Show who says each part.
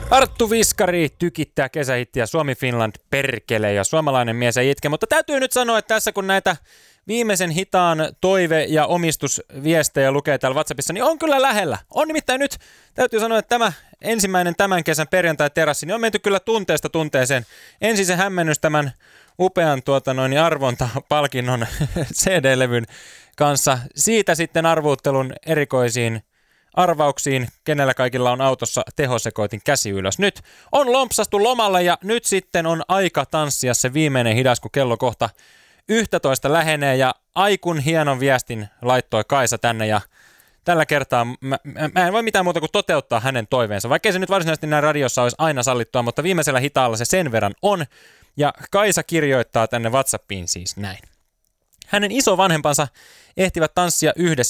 Speaker 1: Arttu Viskari tykittää kesähittiä Suomi-Finland perkele ja suomalainen mies ei itke, mutta täytyy nyt sanoa, että tässä kun näitä viimeisen hitaan toive- ja omistusviestejä lukee täällä WhatsAppissa, niin on kyllä lähellä. On nimittäin nyt, täytyy sanoa, että tämä ensimmäinen tämän kesän perjantai-terassi, niin on menty kyllä tunteesta tunteeseen. Ensin se hämmennys tämän upean arvontapalkinnon CD-levyn kanssa. Siitä sitten arvuuttelun erikoisiin arvauksiin, kenellä kaikilla on autossa tehosekoitin käsi ylös. Nyt on lompsastu lomalle ja nyt sitten on aika tanssia se viimeinen hidas, kun kello kohta 11 lähenee ja aikun hienon viestin laittoi Kaisa tänne ja tällä kertaa mä en voi mitään muuta kuin toteuttaa hänen toiveensa. Vaikkei se nyt varsinaisesti näin radiossa olisi aina sallittua, mutta viimeisellä hitaalla se sen verran on. Ja Kaisa kirjoittaa tänne WhatsAppiin siis näin. Hänen isovanhempansa ehtivät tanssia yhdessä